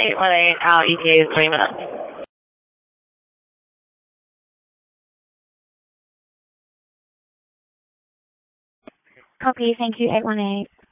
818 our ETA is 3 minutes. Copy, thank you, 818.